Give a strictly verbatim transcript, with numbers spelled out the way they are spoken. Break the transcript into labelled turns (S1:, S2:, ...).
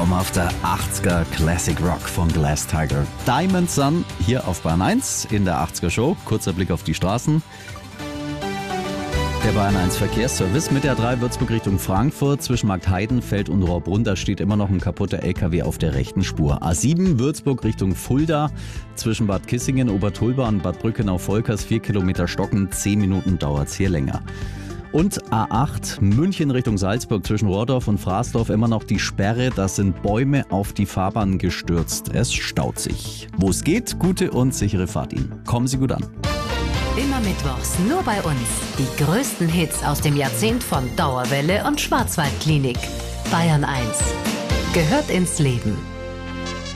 S1: traumhafter achtziger Classic Rock von Glass Tiger. Diamond Sun hier auf Bayern eins in der achtziger Show. Kurzer Blick auf die Straßen. Der Bayern eins Verkehrsservice mit der drei Würzburg Richtung Frankfurt zwischen Marktheidenfeld und Rohrbrunn. Da steht immer noch ein kaputter L K W auf der rechten Spur. A sieben Würzburg Richtung Fulda zwischen Bad Kissingen, Obertulba und Bad Brückenau-Volkers. Vier Kilometer Stocken, zehn Minuten dauert's hier länger. Und A acht München Richtung Salzburg zwischen Rohrdorf und Fraßdorf immer noch die Sperre. Da sind Bäume auf die Fahrbahn gestürzt. Es staut sich. Wo es geht, gute und sichere Fahrt Ihnen. Kommen Sie gut an.
S2: Immer mittwochs nur bei uns. Die größten Hits aus dem Jahrzehnt von Dauerwelle und Schwarzwaldklinik. Bayern eins gehört ins Leben.